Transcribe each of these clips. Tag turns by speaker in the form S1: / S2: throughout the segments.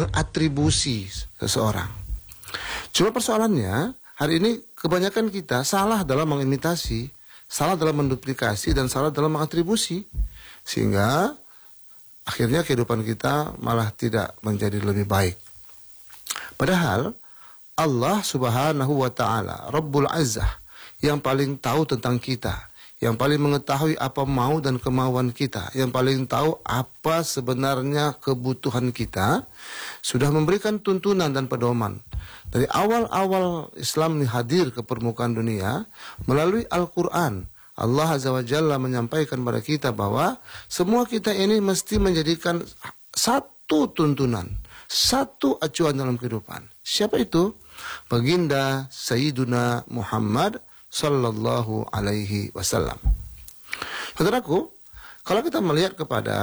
S1: mengatribusi seseorang. Cuma persoalannya, hari ini kebanyakan kita salah dalam mengimitasi, salah dalam menduplikasi, dan salah dalam mengatribusi. Sehingga akhirnya kehidupan kita malah tidak menjadi lebih baik. Padahal Allah Subhanahu wa Ta'ala, Rabbul Izzah, yang paling tahu tentang kita, yang paling mengetahui apa mau dan kemauan kita, yang paling tahu apa sebenarnya kebutuhan kita, sudah memberikan tuntunan dan pedoman. Dari awal-awal Islam ini hadir ke permukaan dunia, melalui Al-Quran, Allah Azza wa Jalla menyampaikan kepada kita bahwa semua kita ini mesti menjadikan satu tuntunan, satu acuan dalam kehidupan. Siapa itu? Baginda Sayyiduna Muhammad sallallahu alaihi wasallam. Saudaraku, kalau kita melihat kepada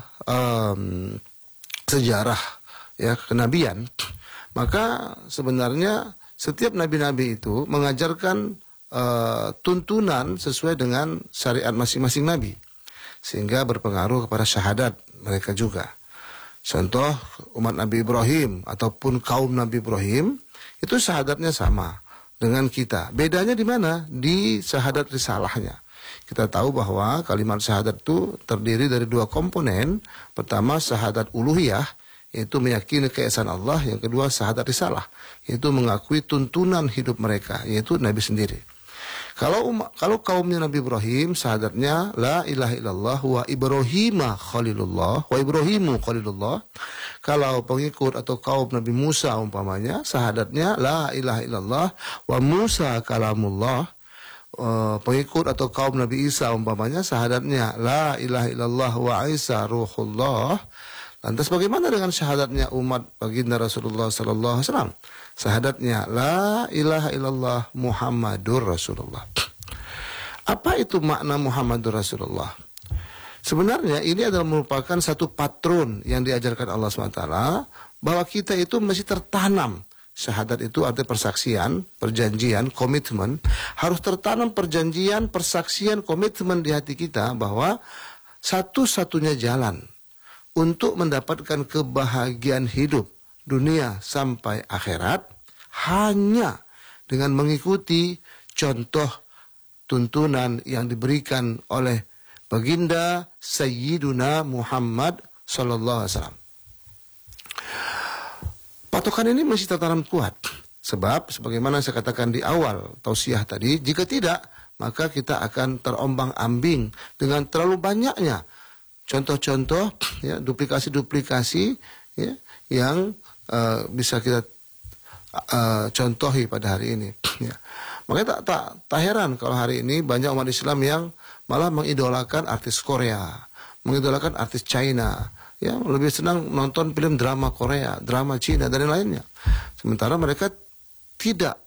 S1: sejarah ya kenabian, maka sebenarnya setiap nabi-nabi itu mengajarkan tuntunan sesuai dengan syariat masing-masing nabi, sehingga berpengaruh kepada syahadat mereka juga. Contoh umat Nabi Ibrahim ataupun kaum Nabi Ibrahim itu syahadatnya sama dengan kita. Bedanya di mana? Di syahadat risalahnya. Kita tahu bahwa kalimat syahadat itu terdiri dari dua komponen. Pertama syahadat uluhiyah, yaitu meyakini keesaan Allah. Yang kedua syahadat risalah, yaitu mengakui tuntunan hidup mereka, yaitu Nabi sendiri. Kalau kaumnya Nabi Ibrahim, syahadatnya la ilaha illallah wa Ibrahima khalilullah wa Ibrahimu khalilullah. Kalau pengikut atau kaum Nabi Musa umpamanya, syahadatnya la ilaha illallah wa Musa kalamullah. Pengikut atau kaum Nabi Isa umpamanya, syahadatnya la ilaha illallah wa Isa ruhullah. Lantas bagaimana dengan syahadatnya umat baginda Rasulullah sallallahu alaihi wasallam? Syahadatnya la ilaha illallah Muhammadur Rasulullah. Apa itu makna Muhammadur Rasulullah? Sebenarnya ini adalah merupakan satu patron yang diajarkan Allah SWT, bahwa kita itu mesti tertanam. Syahadat itu artinya persaksian, perjanjian, komitmen. Harus tertanam perjanjian, persaksian, komitmen di hati kita bahwa satu-satunya jalan untuk mendapatkan kebahagiaan hidup dunia sampai akhirat hanya dengan mengikuti contoh tuntunan yang diberikan oleh baginda Sayyiduna Muhammad sallallahu alaihi wasallam. Patokan ini masih tertanam kuat, sebab sebagaimana saya katakan di awal tausiah tadi, jika tidak maka kita akan terombang-ambing dengan terlalu banyaknya contoh-contoh ya, duplikasi-duplikasi ya, yang bisa kita contohi pada hari ini ya. Makanya tak heran kalau hari ini banyak umat Islam yang malah mengidolakan artis Korea, mengidolakan artis China, ya, lebih senang nonton film drama Korea, drama Cina dan lainnya. Sementara mereka tidak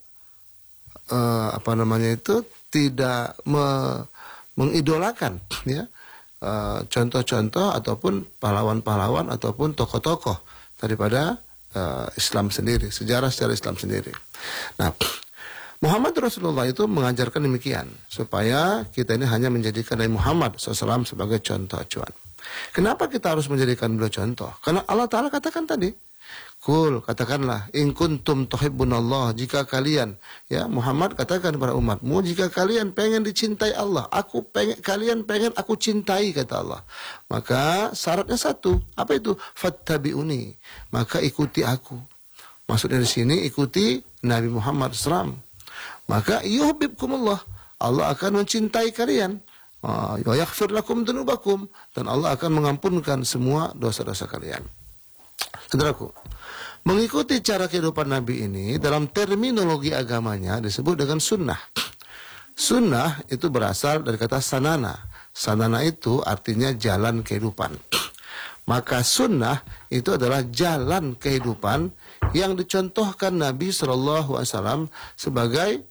S1: tidak mengidolakan ya contoh-contoh ataupun pahlawan-pahlawan ataupun tokoh-tokoh daripada Islam sendiri, sejarah-sejarah Islam sendiri. Nah, Muhammad Rasulullah itu mengajarkan demikian, supaya kita ini hanya menjadikan Nabi Muhammad SAW sebagai contoh acuan. Kenapa kita harus menjadikan beliau contoh? Karena Allah Ta'ala katakan tadi, Kul, katakanlah, in kuntum tuhibbunallah, jika kalian, ya Muhammad katakan kepada umatmu, jika kalian pengen dicintai Allah, kalian pengen aku cintai, kata Allah. Maka syaratnya satu, apa itu? Fattabi'uni, maka ikuti aku. Maksudnya di sini ikuti Nabi Muhammad SAW. Maka yuhibbukumullah, Allah akan mencintai kalian. Wa yaghfir lakum dzunubakum, dan Allah akan mengampunkan semua dosa-dosa kalian. Saudaraku, mengikuti cara kehidupan Nabi ini dalam terminologi agamanya disebut dengan sunnah. Sunnah itu berasal dari kata sanana. Sanana itu artinya jalan kehidupan. Maka sunnah itu adalah jalan kehidupan yang dicontohkan Nabi SAW sebagai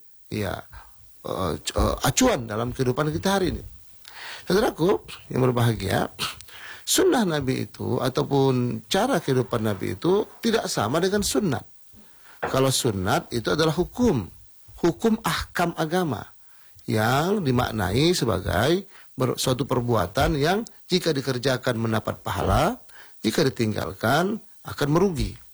S1: acuan dalam kehidupan kita hari ini. Saudaraku yang berbahagia, sunnah Nabi itu ataupun cara kehidupan Nabi itu tidak sama dengan sunnat. Kalau sunnat itu adalah hukum ahkam agama yang dimaknai sebagai suatu perbuatan yang jika dikerjakan mendapat pahala, jika ditinggalkan akan merugi.